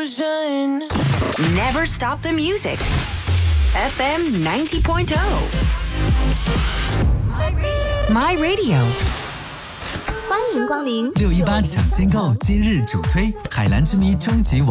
illusion. Never stop the music. FM 90.0. My Radio. 欢迎光临 618抢先购今日主推海蓝之谜终极